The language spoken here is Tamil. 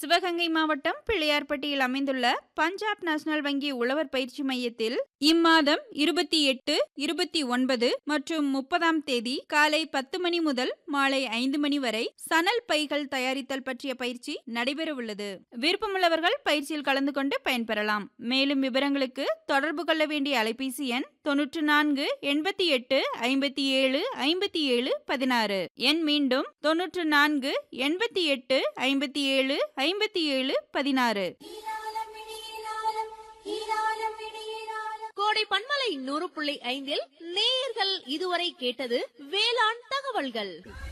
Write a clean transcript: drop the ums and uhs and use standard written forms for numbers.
சிவகங்கை மாவட்டம் பிள்ளையார்பட்டியில் அமைந்துள்ள பஞ்சாப் நேஷனல் வங்கி உழவர் பயிற்சி மையத்தில் இம்மாதம் 28, 29 மற்றும் 30ஆம் தேதி காலை 10 மணி முதல் மாலை 5 மணி வரை சணல் பைகள் தயாரித்தல் பற்றிய பயிற்சி நடைபெற உள்ளது. விருப்பமுள்ளவர்கள் பயிற்சியில் கலந்து கொண்டு பயன்பெறலாம். மேலும் விவரங்களுக்கு தொடர்பு கொள்ள வேண்டிய அலைபேசி எண் 94 88 57 57 16. எண் மீண்டும் 94 88 57 57 16. கோடை பண்பலை 100.5 நேயர்கள் இதுவரை கேட்டது வேளாண் தகவல்கள்.